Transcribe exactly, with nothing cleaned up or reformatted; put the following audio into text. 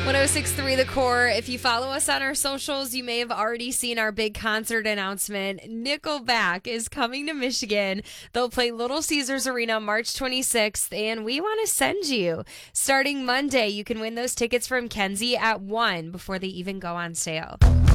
one oh six point three The Core. If you follow us on our socials, you may have already seen our big concert announcement. Nickelback is coming to Michigan. They'll play Little Caesars Arena March twenty-sixth, and we want to send you. Starting Monday, you can win those tickets from Kenzie at one before they even go on sale.